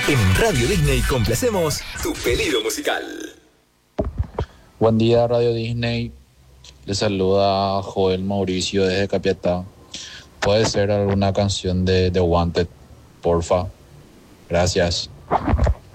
En Radio Disney complacemos tu pedido musical. Buen día, Radio Disney. Les saluda Joel Mauricio desde Capiatá. ¿Puede ser alguna canción de The Wanted, porfa? Gracias.